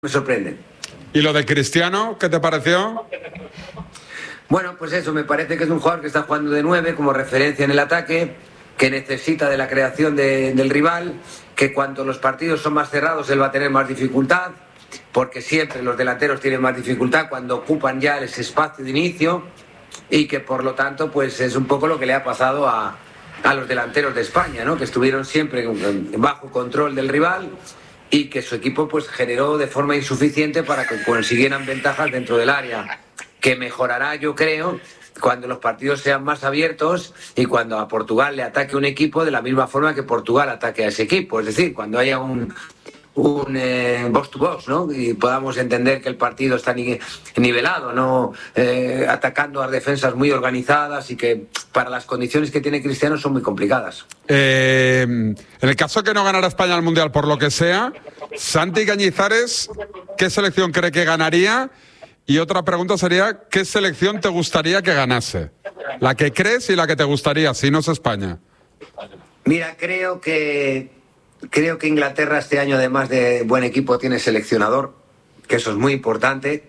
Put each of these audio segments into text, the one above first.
Me sorprende. ¿Y lo de Cristiano, qué te pareció? Bueno, pues eso, me parece que es un jugador que está jugando de 9 como referencia en el ataque, que necesita de la creación del rival, que cuando los partidos son más cerrados él va a tener más dificultad, porque siempre los delanteros tienen más dificultad cuando ocupan ya ese espacio de inicio, y que por lo tanto pues es un poco lo que le ha pasado a los delanteros de España, ¿no? Que estuvieron siempre bajo control del rival y que su equipo pues generó de forma insuficiente para que consiguieran ventajas dentro del área, que mejorará, yo creo, cuando los partidos sean más abiertos y cuando a Portugal le ataque un equipo de la misma forma que Portugal ataque a ese equipo, es decir, cuando haya un box to box, ¿no? Y podamos entender que el partido está nivelado, no atacando a defensas muy organizadas y que para las condiciones que tiene Cristiano son muy complicadas. En el caso que no ganara España el Mundial por lo que sea, Santi Cañizares, ¿qué selección cree que ganaría? Y otra pregunta sería, ¿qué selección te gustaría que ganase? La que crees y la que te gustaría, si no es España. Mira, creo que Inglaterra este año, además de buen equipo, tiene seleccionador, que eso es muy importante.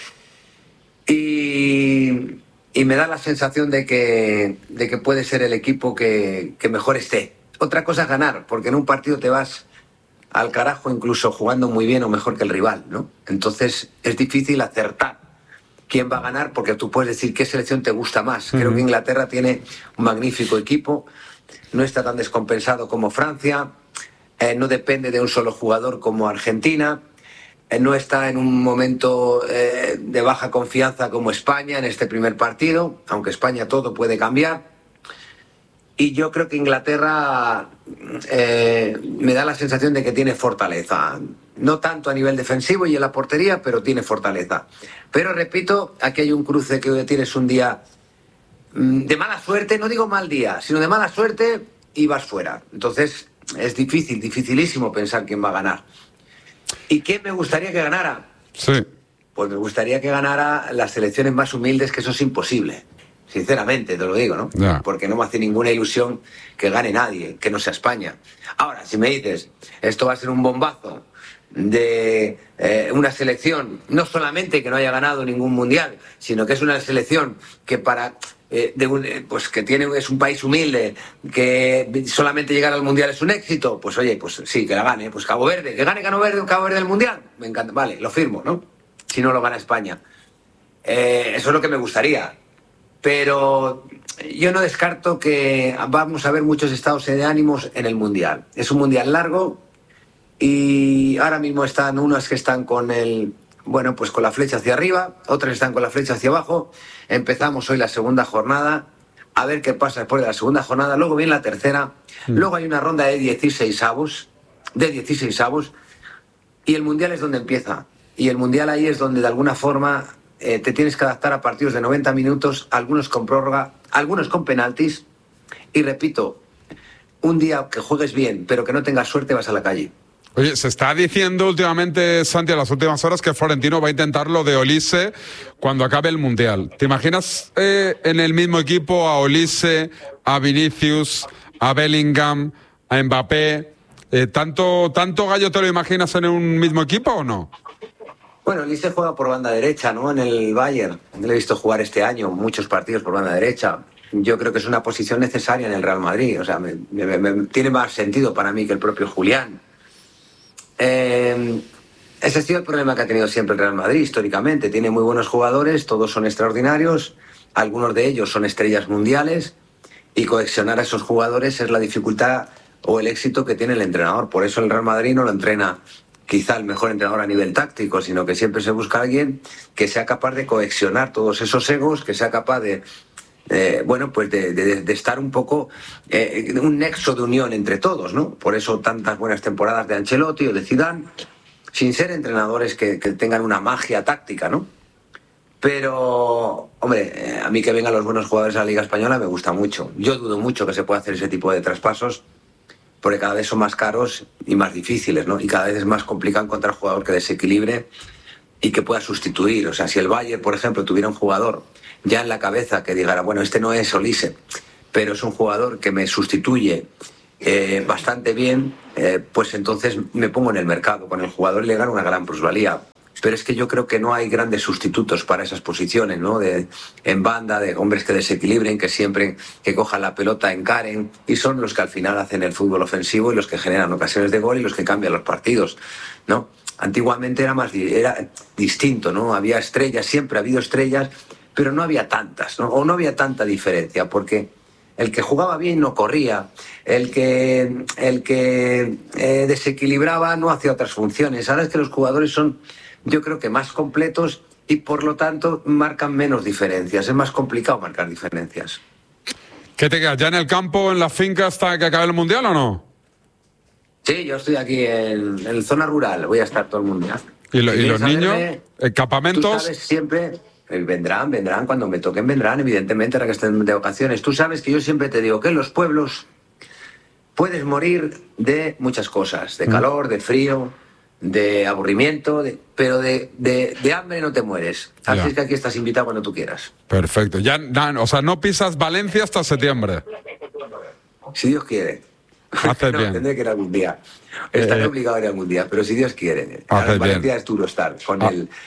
Y me da la sensación de que puede ser el equipo que mejor esté. Otra cosa es ganar, porque en un partido te vas al carajo incluso jugando muy bien o mejor que el rival, ¿no? Entonces es difícil acertar quién va a ganar, porque tú puedes decir qué selección te gusta más. Creo que Inglaterra tiene un magnífico equipo, no está tan descompensado como Francia, no depende de un solo jugador como Argentina, no está en un momento de baja confianza como España en este primer partido, aunque España todo puede cambiar. Y yo creo que Inglaterra me da la sensación de que tiene fortaleza. No tanto a nivel defensivo y en la portería, pero tiene fortaleza. Pero repito, aquí hay un cruce que tienes un día de mala suerte, no digo mal día, sino de mala suerte y vas fuera. Entonces es dificilísimo pensar quién va a ganar. ¿Y quién me gustaría que ganara? Sí. Pues me gustaría que ganara las selecciones más humildes, que eso es imposible. Sinceramente, te lo digo, ¿no? Ya. Porque no me hace ninguna ilusión que gane nadie, que no sea España. Ahora, si me dices, esto va a ser un bombazo de una selección, no solamente que no haya ganado ningún mundial, sino que es una selección que pues que es un país humilde, que solamente llegar al mundial es un éxito, pues oye, pues sí, que la gane. Pues Cabo Verde, que gane Cabo Verde el mundial, me encanta, vale, lo firmo, ¿no? Si no lo gana España. Eso es lo que me gustaría. Pero yo no descarto que vamos a ver muchos estados de ánimos en el Mundial. Es un Mundial largo y ahora mismo están unas que están con con la flecha hacia arriba, otras están con la flecha hacia abajo. Empezamos hoy la segunda jornada, a ver qué pasa después de la segunda jornada. Luego viene la tercera, luego hay una ronda de 16avos, y el Mundial es donde empieza. Y el Mundial ahí es donde de alguna forma te tienes que adaptar a partidos de 90 minutos, algunos con prórroga, algunos con penaltis. Y repito, un día que juegues bien, pero que no tengas suerte, vas a la calle. Oye, se está diciendo últimamente, Santi, en las últimas horas, que Florentino va a intentar lo de Olise cuando acabe el Mundial. ¿Te imaginas en el mismo equipo a Olise, a Vinicius, a Bellingham, a Mbappé? ¿Tanto gallo te lo imaginas en un mismo equipo o no? Bueno, Olise juega por banda derecha, ¿no? En el Bayern. Le he visto jugar este año muchos partidos por banda derecha. Yo creo que es una posición necesaria en el Real Madrid. O sea, tiene más sentido para mí que el propio Julián. Ese ha sido el problema que ha tenido siempre el Real Madrid históricamente. Tiene muy buenos jugadores, todos son extraordinarios, algunos de ellos son estrellas mundiales, y cohesionar a esos jugadores es la dificultad o el éxito que tiene el entrenador. Por eso el Real Madrid no lo entrena quizá el mejor entrenador a nivel táctico, sino que siempre se busca a alguien que sea capaz de cohesionar todos esos egos, que sea capaz de estar un poco un nexo de unión entre todos, ¿no? Por eso tantas buenas temporadas de Ancelotti o de Zidane, sin ser entrenadores que tengan una magia táctica, ¿no? Pero, hombre, a mí que vengan los buenos jugadores a la Liga Española me gusta mucho. Yo dudo mucho que se pueda hacer ese tipo de traspasos, porque cada vez son más caros y más difíciles, ¿no? Y cada vez es más complicado encontrar un jugador que desequilibre y que pueda sustituir. O sea, si el Bayern, por ejemplo, tuviera un jugador ya en la cabeza que dijera, bueno, este no es Olise, pero es un jugador que me sustituye bastante bien, pues entonces me pongo en el mercado con el jugador y le gano una gran plusvalía. Pero es que yo creo que no hay grandes sustitutos para esas posiciones, ¿no? En banda, de hombres que desequilibren, que siempre que cojan la pelota encaren, y son los que al final hacen el fútbol ofensivo y los que generan ocasiones de gol y los que cambian los partidos, ¿no? Antiguamente era distinto, ¿no? Había estrellas, siempre ha habido estrellas, pero no había tantas, ¿no? O no había tanta diferencia, porque el que jugaba bien no corría, el que desequilibraba no hacía otras funciones. Ahora es que los jugadores son, yo creo que más completos y por lo tanto marcan menos diferencias. Es más complicado marcar diferencias. ¿Qué te quedas? ¿Ya en el campo, en la finca hasta que acabe el Mundial o no? Sí, yo estoy aquí en zona rural, voy a estar todo el Mundial. ¿Y los niños? ¿Campamentos? Tú sabes siempre, vendrán, cuando me toquen vendrán, evidentemente, ahora que estén de vacaciones. Tú sabes que yo siempre te digo que en los pueblos puedes morir de muchas cosas, de calor, de frío, de aburrimiento, pero de hambre no te mueres. Así es que aquí estás invitado cuando tú quieras. Perfecto. O sea, no pisas Valencia hasta septiembre. Si Dios quiere. Haces no, bien. tendré que ir algún día. Estaré obligado a ir algún día, pero si Dios quiere. Haces Valencia bien. es duro estar con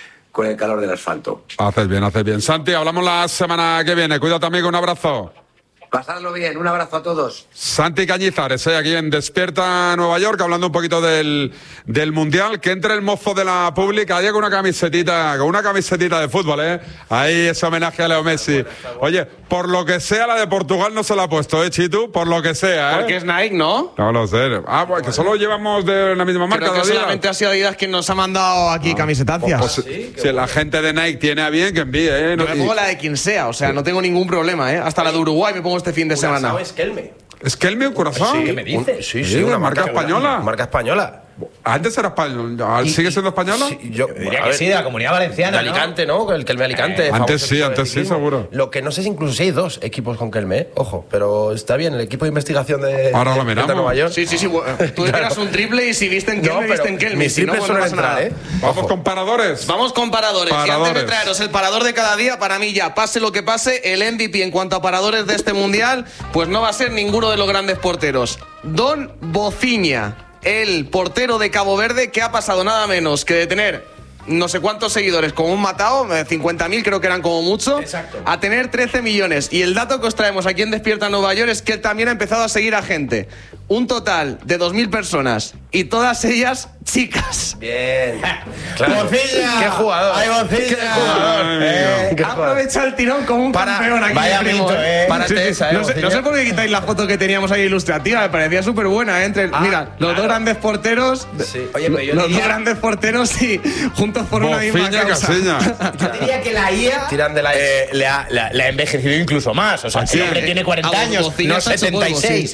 el calor del asfalto. Haces bien. Santi, hablamos la semana que viene. Cuídate, amigo. Un abrazo. Pasadlo bien. Un abrazo a todos. Santi Cañizares, aquí en Despierta Nueva York, hablando un poquito del Mundial. Que entre el mozo de la pública ayer con una camisetita de fútbol, ¿eh? Ahí ese homenaje a Leo Messi. Oye, por lo que sea, la de Portugal no se la ha puesto, ¿eh, Chitu? Por lo que sea, ¿eh? Porque es Nike, ¿no? No lo sé. Pues que solo llevamos de la misma marca. Creo que solamente ha sido Adidas quien nos ha mandado aquí camisetacias. Si la gente de Nike tiene a bien, que envíe, ¿eh? Yo me pongo la de quien sea, o sea, no tengo ningún problema, ¿eh? Hasta la de Uruguay me pongo este fin de semana. ¿Es Kelme? ¿Es Kelme un corazón? ¿Qué me dices? Sí, una marca española. Marca española. Antes era español. ¿Sigue siendo española? Sí, yo diría que sí, de la Comunidad Valenciana, de Alicante, ¿no? El Kelme Alicante. Antes sí, ciclismo. seguro. Lo que no sé es incluso si hay 2 equipos con Kelme, ojo, pero está bien, el equipo de investigación de Nueva York. Sí. Tú tiras un triple y si viste en Kelme, viste en Kelme. Mis triples no suelen pasa entrar, nada. ¿eh? Vamos con paradores. Vamos con paradores. Y antes de traeros el parador de cada día, para mí ya, pase lo que pase, el MVP en cuanto a paradores de este Mundial, pues no va a ser ninguno de los grandes porteros. Don Bociña, el portero de Cabo Verde, que ha pasado nada menos que de tener no sé cuántos seguidores como un matado, 50.000 creo que eran como mucho, exacto, a tener 13 millones. Y el dato que os traemos aquí en Despierta Nueva York es que él también ha empezado a seguir a gente. Un total de 2.000 personas y todas ellas chicas. Bien. Claro. ¡Bocilla! ¡Qué jugador! ¡Ay, Bocilla! ¡Qué jugador! Aprovecha el tirón como un campeón aquí. Vaya primo, mito, Párate esa, no sé por qué quitáis la foto que teníamos ahí ilustrativa, me parecía súper buena, ¿eh? Mira, los dos grandes porteros. Sí. Oye, pero yo los diría, dos grandes porteros y juntos por una misma Bociña, causa. Caseña. yo diría que la IA Tiran de la le ha envejecido incluso más. O sea, el hombre tiene 40 años, Bociña no está hecho polvo, 76.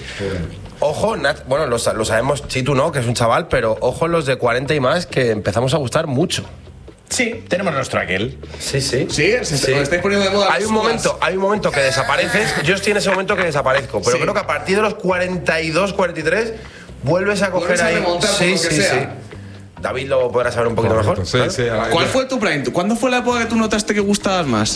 Ojo, bueno, lo sabemos Chitu, ¿no? Que es un chaval, pero ojo los de 40 y más que empezamos a gustar mucho. Sí, tenemos nuestro aquel. Sí. Sí, os estáis poniendo de moda. Hay un momento que desapareces. Yo estoy en ese momento que desaparezco, pero creo que a partir de los 42, 43 vuelves a coger Vuelves a ahí. remontar por lo que sea. David lo podrá saber un poquito mejor. Sí. ¿Cuál fue tu prime? ¿Cuándo fue la época que tú notaste que gustabas más?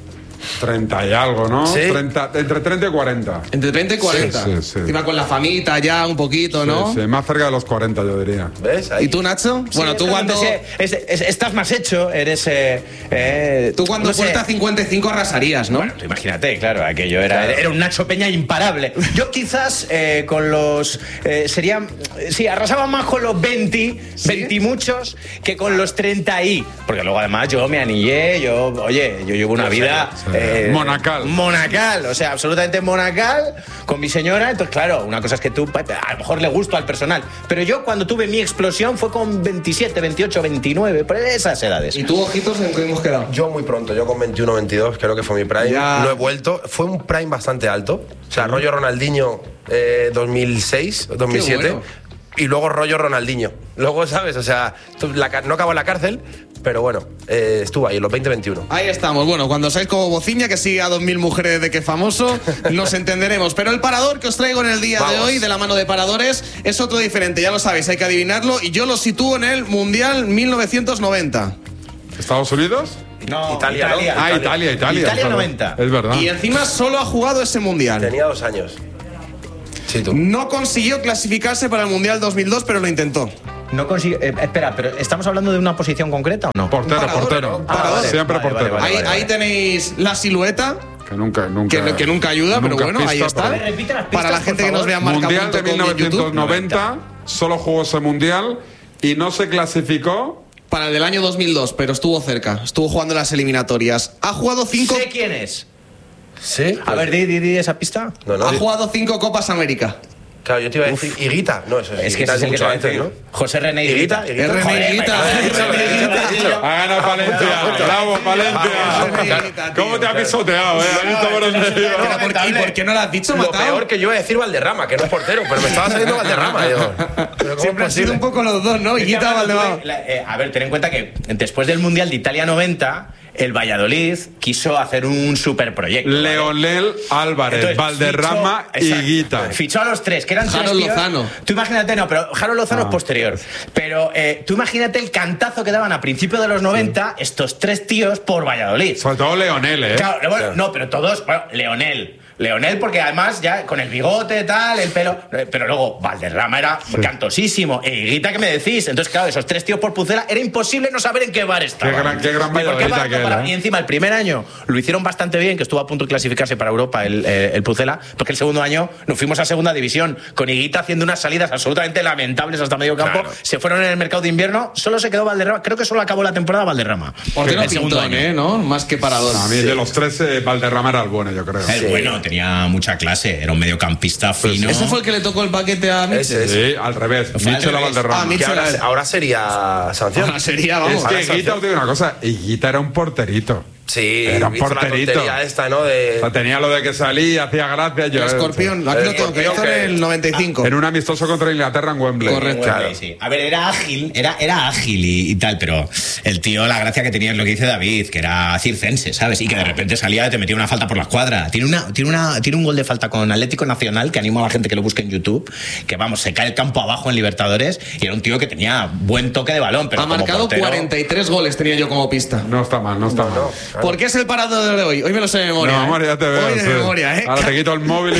30 y algo, ¿no? Sí. Entre 30 y 40. Entre 30 y 40. Sí. Iba con la famita ya un poquito, ¿no? Sí, más cerca de los 40, yo diría. ¿Ves? Ahí. ¿Y tú, Nacho? Bueno, tú cuando... Estás más hecho, eres... Tú cuando no sé. fuiste a 55 arrasarías, ¿no? Bueno, tú imagínate, claro, aquello era un Nacho Peña imparable. Yo quizás con los... sí, arrasaba más con los 20 y muchos que con los 30 y... Porque luego además yo me anillé, yo llevo una vida... Monacal, o sea, absolutamente monacal con mi señora. Entonces, claro, una cosa es que tú, a lo mejor le gusto al personal. Pero yo cuando tuve mi explosión fue con 27, 28, 29, por esas edades. ¿Y tú, ojitos, en qué hemos quedado? Yo muy pronto, yo con 21, 22, creo que fue mi prime. Ya. No he vuelto. Fue un prime bastante alto. O sea, rollo Ronaldinho 2006, 2007. bueno. Y luego rollo Ronaldinho. Luego, ¿sabes? O sea, no acabó en la cárcel, pero bueno, estuvo ahí en los 20-21. Ahí estamos. Bueno, cuando seáis como Bociña, que sigue a 2.000 mujeres de que es famoso, nos entenderemos. Pero el parador que os traigo en el día de hoy, de la mano de paradores, es otro diferente. Ya lo sabéis, hay que adivinarlo. Y yo lo sitúo en el Mundial 1990. ¿Estados Unidos? No, Italia, ¿no? Italia. Italia 90. Es verdad. Y encima solo ha jugado ese Mundial. Tenía 2 años. Sí, tú. No consiguió clasificarse para el Mundial 2002, pero lo intentó. No consigue. Espera, pero ¿estamos hablando de una posición concreta o no? Portero. Parador. Siempre Vale, portero. vale, vale. Ahí tenéis la silueta, Que nunca que nunca ayuda, pero nunca bueno, pista, ahí está. pero- Repite las pistas, Para la por gente que nos favor. vea en Mundial de marca.com y YouTube. 1990, solo jugó ese mundial y no se clasificó. Para el del año 2002, pero estuvo cerca. Estuvo jugando las eliminatorias. Ha jugado 5... Sé quién es. ¿Sí? A ver, di esa pista. No, Ha jugado 5 Copas América. Claro, yo te iba a decir Higuita. No, eso Es que Higuita ese es el que mucho te iba a antes, decir. ¿no? José René Higuita. Higuita. Es René Higuita. Ha ganado Palencia. Bravo, Palencia. ¿Cómo te ha pisoteado? ¿Has visto por dónde iba? ¿Y por qué no lo has dicho, Lo Matao? peor que yo iba a decir Valderrama, que no es portero, pero me estaba saliendo Valderrama. Digo, ¿pero cómo Siempre es han sido posible? un poco los dos, ¿no? Higuita, Valdemar. A ver, ten en cuenta que después del Mundial de Italia 90, el Valladolid quiso hacer un superproyecto. ¿vale? Leonel Álvarez, Entonces, Valderrama fichó- y exacto. Guita. Fichó a los tres, que eran Jaro tres tíos. Lozano. Tú imagínate, no, pero Jaro Lozano es posterior. Pero tú imagínate el cantazo que daban a principios de los 90 estos tres tíos por Valladolid. Sobre todo Leonel, ¿eh? Claro, bueno, no, pero todos, bueno, Leonel, porque además ya con el bigote, tal, el pelo. Pero luego Valderrama era cantosísimo. E Higuita, ¿qué me decís? Entonces, claro, esos tres tíos por Pucela era imposible no saber en qué bar estaban. Qué gran ¿Y por qué Valladolid bar no aquel, paraban? ¿eh? Y encima, el primer año lo hicieron bastante bien, que estuvo a punto de clasificarse para Europa el Pucela, porque el segundo año nos fuimos a segunda división, con Higuita haciendo unas salidas absolutamente lamentables hasta medio campo. Claro. Se fueron en el mercado de invierno, solo se quedó Valderrama. Creo que solo acabó la temporada Valderrama. Portero El segundo pintón, año. ¿no? Más que parador. A mí de los tres, Valderrama era el bueno, yo creo. El bueno, tenía mucha clase, era un mediocampista fino. ¿Ese fue el que le tocó el paquete a Mitchell? Ese. Sí, al revés. Fue al Mitchell a revés. Valderrama. Mitchell. Que ahora sería sanción. Ahora sería, vamos. Es que Guita, os digo una cosa, Guita era un porterito. Sí, Era un hizo la porterito. tontería esta, ¿no? De... O sea, tenía lo de que salía, hacía gracia. El escorpión. Aquí lo tengo, que hizo en el 95. En un amistoso contra Inglaterra en Wembley. Correcto. Claro. Sí. A ver, era ágil, era ágil y tal, pero el tío, la gracia que tenía es lo que dice David, que era circense, ¿sabes? Y que de repente salía y te metía una falta por la escuadra. Tiene un gol de falta con Atlético Nacional, que animo a la gente que lo busque en YouTube, que vamos, se cae el campo abajo en Libertadores, y era un tío que tenía buen toque de balón, pero Ha como marcado portero, 43 goles, tenía yo como pista. No está mal, no está mal. ¿Por qué es el parador de hoy? Hoy me lo sé de memoria. No, memoria, ya te veo. Hoy de sí. memoria, ¿eh? Ahora te quito el móvil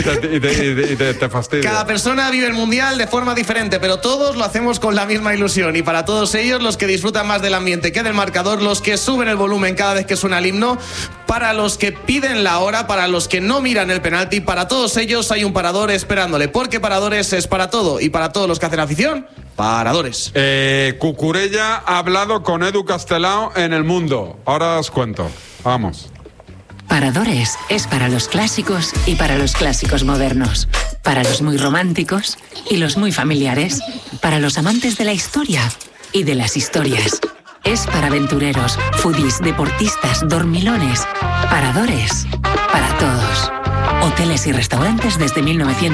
y te fastidio. Cada persona vive el mundial de forma diferente, pero todos lo hacemos con la misma ilusión. Y para todos ellos, los que disfrutan más del ambiente que del marcador, los que suben el volumen cada vez que suena el himno, para los que piden la hora, para los que no miran el penalti, para todos ellos hay un parador esperándole. Porque Paradores es para todo. Y para todos los que hacen afición, Paradores. Cucurella ha hablado con Edu Castelao en El Mundo. Ahora os cuento. Vamos. Paradores es para los clásicos y para los clásicos modernos, para los muy románticos y los muy familiares, para los amantes de la historia y de las historias. Es para aventureros, foodies, deportistas, dormilones. Paradores, para todos. Hoteles y restaurantes desde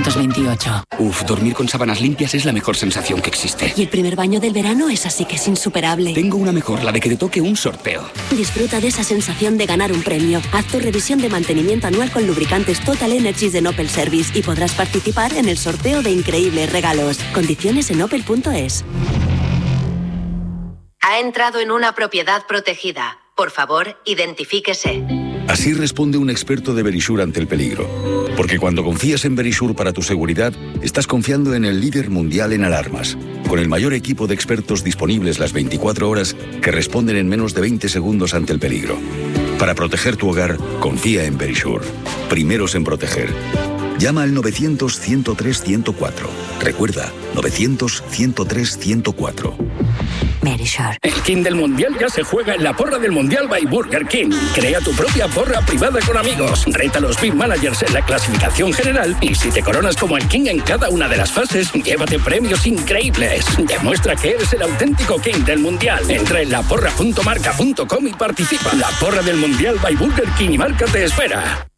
1928. Uf, dormir con sábanas limpias es la mejor sensación que existe. Y el primer baño del verano es así que es insuperable. Tengo una mejor, la de que te toque un sorteo. Disfruta de esa sensación de ganar un premio. Haz tu revisión de mantenimiento anual con lubricantes Total Energies de Opel Service y podrás participar en el sorteo de increíbles regalos. Condiciones en opel.es. Ha entrado en una propiedad protegida. Por favor, identifíquese. Así responde un experto de Verisure ante el peligro. Porque cuando confías en Verisure para tu seguridad, estás confiando en el líder mundial en alarmas, con el mayor equipo de expertos disponibles las 24 horas que responden en menos de 20 segundos ante el peligro. Para proteger tu hogar, confía en Verisure. Primeros en proteger. Llama al 900-103-104. Recuerda, 900-103-104. Verisure. El King del Mundial ya se juega en la porra del Mundial by Burger King. Crea tu propia porra privada con amigos. Reta a los Big Managers en la clasificación general y si te coronas como el King en cada una de las fases, llévate premios increíbles. Demuestra que eres el auténtico King del Mundial. Entra en laporra.marca.com y participa. La porra del Mundial by Burger King y Marca te espera.